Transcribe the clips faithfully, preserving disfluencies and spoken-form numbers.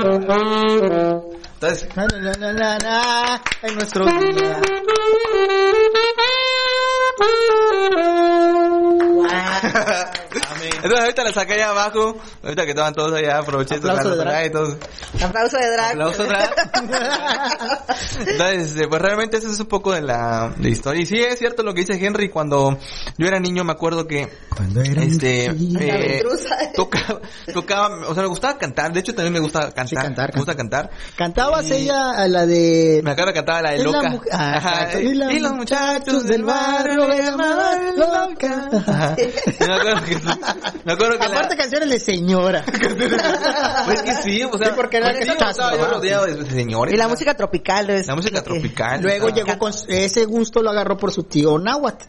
Entonces, na, na, na, na, na, en nuestro día. entonces ahorita la saqué allá abajo. Ahorita que estaban todos allá, aproveché de Aplauso de sacarlos drag. allá y todos. Aplauso de drag. Aplauso drag. Entonces, este, pues realmente eso es un poco de la de historia. Y sí, es cierto lo que dice Henry. Cuando yo era niño me acuerdo que Cuando era este La eh, intrusa. tocaba, tocaba, o sea, me gustaba cantar. De hecho, también me gusta cantar. Sí, cantar, Me gusta cantar. Cantabas Y- ella a la de... Me acuerdo que cantaba la de Es la loca. mu- ah, Ajá, exacto. Y la y los muchachos del barrio me llamaban loca. Ajá. Y me acuerdo que, me acuerdo que Aparte la, canciones de señora. pues que sí, o sea, Sí, porque era pues que sí, estás- estaba yo rodeado de señores. Y la música tropical. Es La música lo que- tropical. Luego Ah. llegó con ese gusto, lo agarró por su tío Náhuatl.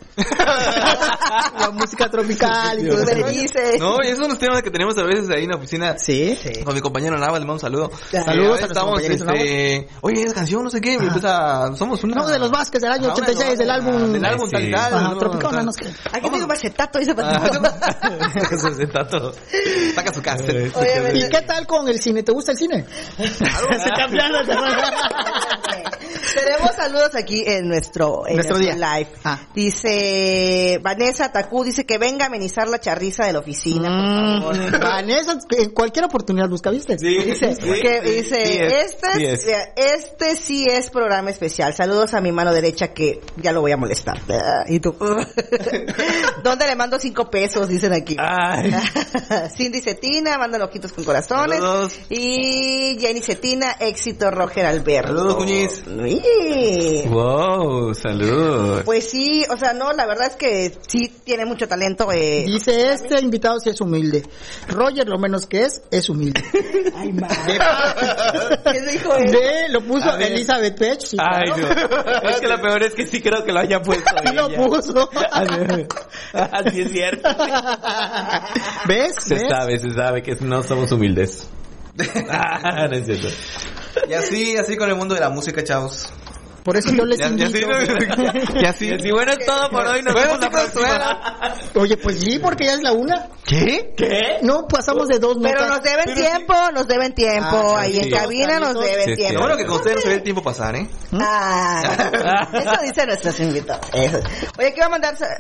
La música tropical y todo Tú me eso. dices. No, y esos son los temas que tenemos a veces ahí en la oficina. Sí. Con mi compañero Nava, le mando un saludo. Saludos Eh, a nuestro estamos, compañerito este, oye, esa canción, no sé qué, y empieza, somos una... No, de los Vázquez del año Ah, ochenta y seis, del bueno, álbum... Del álbum tal y Sí. tal. Ajá, ¿no? Tropicana, O no sea, sé. Aquí tengo macetato, dice Ah, Patito. Eso se está todo. saca su cassette. Obviamente. ¿Y qué tal con el cine? ¿Te gusta el cine? Se cambiaron. Tenemos saludos aquí en nuestro, en Nuestro nuestro día. live. Ah. Dice Vanessa Tacú, dice que venga a amenizar la charriza de la oficina, por favor. Mm, Vanessa, en cualquier oportunidad busca, ¿viste? Sí, Dice, sí, que, sí, dice sí es, este, sí es, es. este sí es programa especial. Saludos a mi mano derecha que ya lo voy a molestar. Ah, ¿Y tú? ¿Dónde le mando cinco pesos? Dicen aquí. Ay. Cindy Cetina, manda ojitos con corazones. Saludos. Y Jenny Cetina, éxito Roger Alberto. Saludos, Cuñiz. Uy. Wow, salud. Pues sí, o sea, no, la verdad es que sí tiene mucho talento. Eh. Dice, este invitado sí es humilde. Roger, lo menos que es, es humilde. Ay, ma. De, ¿Qué dijo él? de- lo puso A ver. Elizabeth Pech. Sí, Ay, claro. no. Es que lo peor es que sí creo que lo haya puesto Sí lo ella. puso. Así es cierto. ¿Ves? Se ¿Ves? sabe, se sabe que no somos humildes. Ah, no es cierto. Y así, así con el mundo de la música, chavos. Por eso yo les Ya, ya, invito. sí, ya sí. Y bueno, es todo por hoy. Nos Bueno, vemos la chicos, próxima. Oye, pues sí, porque ya es la una. ¿Qué? ¿Qué? No, pasamos de dos notas. Pero nos deben Pero tiempo, nos deben tiempo. Ah, Ahí sí. en cabina nos Sí, deben sí, tiempo. Lo bueno que con ustedes no se ve el tiempo pasar, ¿eh? Ah, eso dice nuestros invitados. Eso. Oye, ¿qué va a mandar? sa-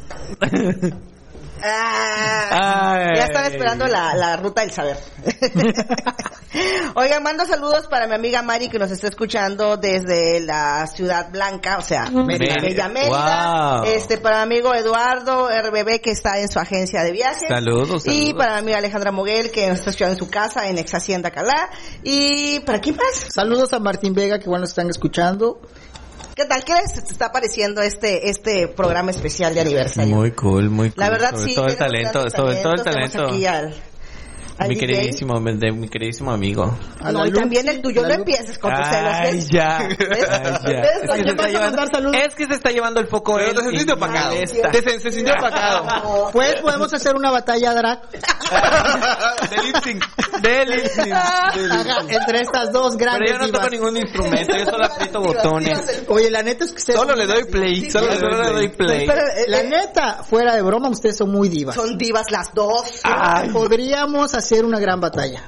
Ah, Ay. ya están esperando la, la ruta del saber. Oigan, mando saludos para mi amiga Mari que nos está escuchando desde la Ciudad Blanca, o sea, Mérida. Bella Mérida. Wow. Este, para mi amigo Eduardo R B B que está en su agencia de viajes. Saludos, Y saludos. para mi amiga Alejandra Moguel que nos está escuchando en su casa en Ex Hacienda Calá. Y ¿para quién más? Saludos a Martín Vega, que igual nos están escuchando. ¿Qué tal? ¿Qué les está pareciendo este este programa especial de aniversario? Muy cool, muy cool. La verdad Sobre sí. todo el tenemos talento, grandes sobre todo el talentos. Tenemos talento. aquí al, al Mi D J. queridísimo, de mi queridísimo amigo. A No, la y Lupsi, también el tuyo, a no la Lupsi. empieces con tus celos. Ay, ¿ves? ya. ¿Ves? Ay, ya. ¿Ves? Es que, ¿Ya se vas está a llevando, mandar saludos? es que se está llevando el foco Pero él te sentiste y opacado. molesta. Te se, se sintió opacado. Pues podemos hacer una batalla drag De lip sync. De lip sync. Ajá, entre estas dos Pero grandes yo no toco divas. ningún instrumento, yo solo aprieto botones. Oye, la neta es que ustedes Solo son le doy unas play. divas. Solo Yo le solo le doy play. Pero, eh, La eh, neta, fuera de broma, ustedes son muy divas. son divas las dos. Ay. Podríamos hacer una gran batalla.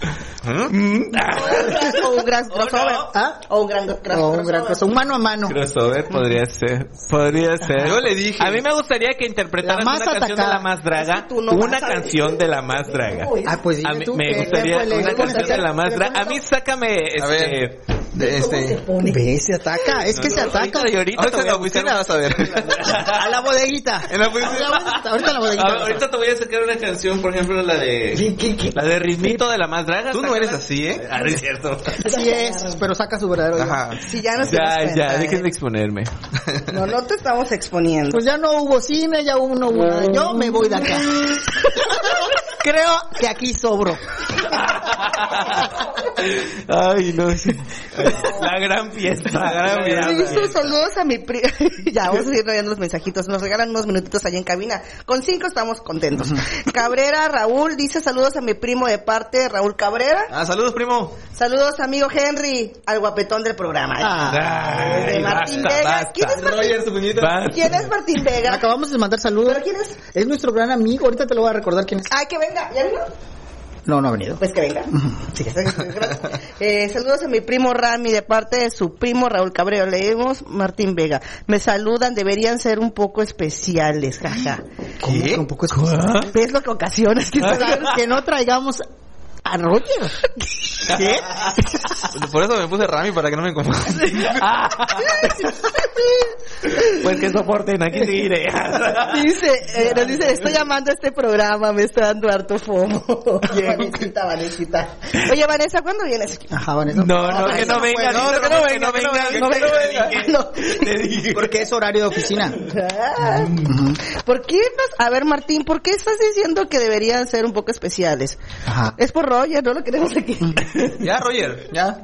O un gran crossover. ¿Ah? O un gran crossover. O un gran cosa, un mano a mano. Crossover podría ser, podría ser. Yo le dije. A mí me gustaría que interpretaras La más una canción de atacada. La Más Draga, Es que tú no una vas a canción de La Más Draga. Uy. Ah, pues A dime mí tú. me ¿qué- gustaría qué fue? una ¿Le- canción de La Más le- Draga. A mí sácame A ver. este De este. Ve, se ataca, es que se ataca. Ahorita, y ahorita te Ahorita en voy la a buscar oficina vas a ver. A la bodeguita. En la A la oficina. bodeguita, ahorita en la A bodeguita. ver, ahorita te voy a sacar una canción, por ejemplo, la de la de Ritmito de La Más Draga. Tú no sácala. eres así, ¿eh? Ah, no es cierto. Así es, pero saca su verdadero yo. Ajá. Si ya nos dimos Ya, cuenta, ya, ¿eh? dejen de exponerme. No, no te estamos exponiendo. Pues ya no hubo cine, ya hubo, no hubo nada. Yo me voy de acá. Creo que aquí sobro. Ay, no. La gran fiesta, la gran Listo, fiesta. saludos a mi pri... Ya, vamos a ir leyendo los mensajitos. Nos regalan unos minutitos allá en cabina. Con cinco estamos contentos. Cabrera Raúl dice saludos a mi primo de parte de Raúl Cabrera. Ah, saludos, primo. Saludos, amigo Henry, al guapetón del programa. Ah, Ay, de Martín basta, Vega. basta. ¿Quién es Martín? Roger, tu puñito. Basta. ¿Quién es Martín Vega? acabamos de mandar saludos. ¿Pero quién es? Es nuestro gran amigo, ahorita te lo voy a recordar quién es. Ay, que venga. ¿Ya vino? No, no ha venido. Pues que venga. Sí, eh, saludos a mi primo Rami de parte de su primo Raúl Cabrera. Leemos Martín Vega. Me saludan, deberían ser un poco especiales, jaja. ¿Cómo que un poco especial? ¿Ves lo que ocasionas? Que, que no traigamos a Roger. ¿Qué? Por eso me puse Rami, para que no me confundan. Pues que soporten, aquí seguiré. Dice, eh, nos dice, estoy llamando a este programa, me está dando harto fomo. Vanesita, Vanesita. Oye, Vanessa, ¿cuándo vienes? Ajá, Vanessa. No, no, que no venga, no, que no venga, que no venga, no venga. Te dije. Porque es horario de oficina. Ah, ¿por qué nos, a ver, Martín, ¿por qué estás diciendo que deberían ser un poco especiales? Ajá. Es por Roger, no lo queremos aquí. Ya, Roger, ya.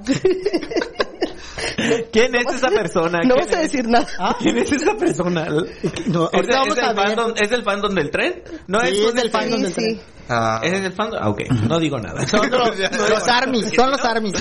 ¿Quién es esa persona? No vas a decir nada. ¿Ah? ¿Quién es esa persona? No, ¿Es, ahorita es vamos a el ver. fandom, ¿Es el fandom del tren? No, Sí, es, es del fandom Sí, del tren. sí. Ah. ¿Es el fandom? Ah, ok, no digo nada. Son los, los armies, son los armies.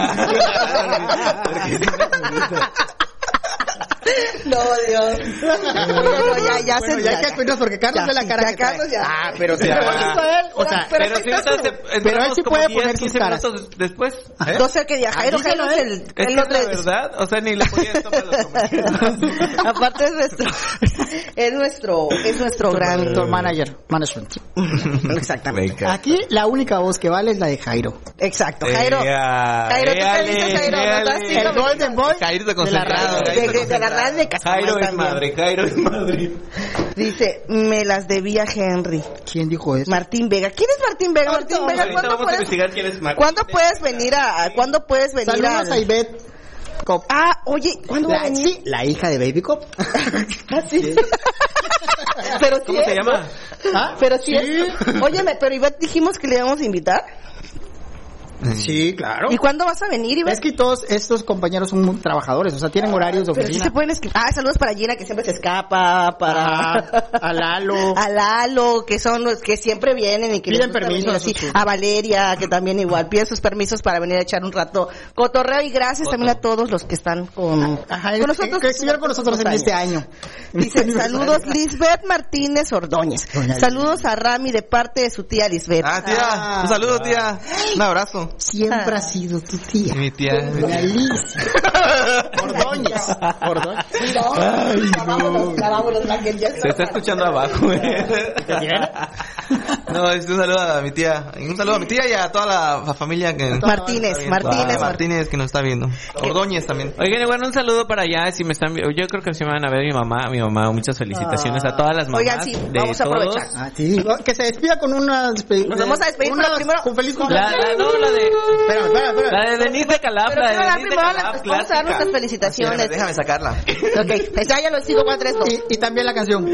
No, Dios. No, ya, ya Bueno, se ya hay que cuidarnos porque Carlos ya, de la cara ya, que trae. Carlos ya. Ah, pero sí. Ya. Pero hizo él, o sea, Pero Pero sí si está ahorita su- se- pero él sí entramos puede como poner diez, sus quince caras. minutos después. ¿Eh? No sé qué día. Jairo, díselo, Jairo es ¿eh? el... Es él que no es la te- verdad, o sea, ni le podía tomar los comerciales. Aparte es nuestro... Es nuestro... Es nuestro gran... Director manager, management. Exactamente. Aquí la única voz que vale es la de Jairo. Exacto. Jairo... Ea, Jairo, ¿tú qué éale, dices, Jairo? éale. ¿Notas? Sí, El lo- Golden Boy Jairo de te la concentrado. radio. De, de, de la radio de Casamay Jairo es también. madre, Jairo es madre. Dice, me las debía Henry. ¿Quién dijo eso? Martín Vega. ¿Quién es Martín Vega? Ahorita Martín Vega, Ahorita ¿cuándo vamos a puedes, investigar quién es Martín. ¿cuándo puedes venir a, a- ¿cuándo puedes venir Saludos a... a Ivette Cop. Ah, oye, ¿cuándo va a La, venir? sí, la hija de Baby Cop. Ah, sí. Pero sí ¿Cómo se es, llama? ¿no? ¿Ah? Pero sí, es. Óyeme, pero Ivette dijimos que le íbamos a invitar. Sí, claro. ¿Y cuándo vas a venir, Ivette? Es que todos estos compañeros son muy trabajadores, o sea, tienen horarios de Pero sí oficina. se pueden escribir. Ah, saludos para Gina, que siempre se escapa, para... Ah, a Lalo. A Lalo, que son los que siempre vienen y que Piden les gusta permiso venir a así. sus- A Valeria, que también igual pide sus permisos para venir a echar un rato cotorreo. Y gracias también a todos los que están con, Ajá, con nosotros. que estuvieron con nosotros en este año. Dice, saludos Lisbeth Martínez Ordóñez. Doña Saludos a Rami de parte de su tía Lisbeth. Ah, tía. Ah. Un saludo, tía. Un abrazo. Siempre Ah. ha sido tu tía. Mi tía. Doña Liz. Ordóñez. Ordóñez. Ay, vámonos, ya vámonos, la que ya Se está escuchando abajo. No, es un saludo a mi tía. Un saludo a mi tía y a toda la familia que... Martínez, Ah, Martínez, Martínez que nos está viendo. Ordóñez también. Oigan, bueno, un saludo para allá, si me están vi- yo creo que sí me van a ver mi mamá, mi mamá, muchas felicitaciones a todas las mamás. Oigan, sí, de vamos a todos. aprovechar. Ah, sí. Que se despida con una despedida. Nos vamos a despedir, una, pero primero- con feliz La, cumpleaños. la, no, la de, Espera, espera, espera. la de Denise de Pero Calaf, la de primero, Denise de primero Calaf, les vamos a dar nuestras clásica. felicitaciones. Déjame sacarla. Ok, pues ya, ya lo sigo, cuatro, tres, dos. Y, y también la canción.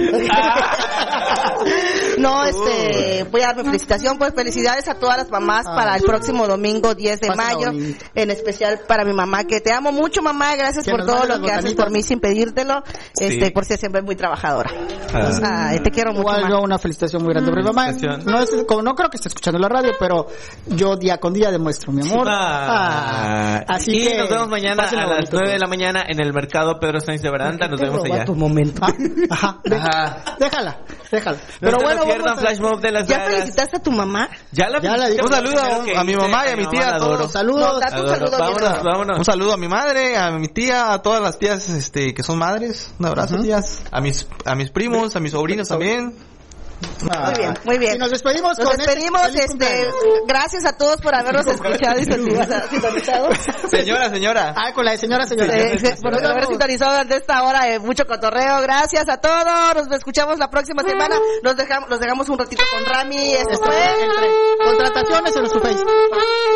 No, este, voy a dar mi felicitación, pues felicidades a todas las mamás Ah. para el próximo domingo diez de Pásenla mayo, bonito. en especial para mi mamá, que te amo mucho, mamá, gracias Que por nos todo mande lo las que haces botanitas. por mí sin pedírtelo, este, Sí. por ser siempre muy trabajadora. Ah. Ay, te quiero mucho, Igual mamá. yo una felicitación muy grande por mi mamá. Felicitación. No, es, como no creo que esté escuchando la radio, pero yo día con día demuestro mi amor. Ah. Ah, así y que nos vemos mañana pásenla a las bonito, nueve de pues. la mañana en el mercado Pedro Sáenz de Baranda. Nos Te vemos roba allá. tu momento. Ah, ajá. de- Ajá. Déjala, déjala. No Pero se bueno, lo pierdan, vamos a- Flash Mob de las ¿Ya Vegas. felicitaste a tu mamá? Ya la Ya la felicité. di- Un saludo a- Primero que a mi hice, mamá y a mi mamá tía, la a todos. adoro. No, Saludos. date un Adoro. saludo bien Vámonos, grande. vámonos. Un saludo a mi madre, a mi tía, a todas las tías este que son madres. Un abrazo, Ujú. tías. A mis a mis primos, a mis sobrinos también. Muy bien, muy bien. Y nos despedimos Nos con despedimos, este, feliz este, cumpleaños. gracias a todos por habernos escuchado y sintonizado. Señora, señora. Ah, con la de señora, señora. Eh, por haber sintonizado durante esta hora de mucho cotorreo. Gracias a todos. Nos escuchamos la próxima semana. Nos dejamos, nos dejamos un ratito con Rami. Esto Esto fue entre contrataciones en su face.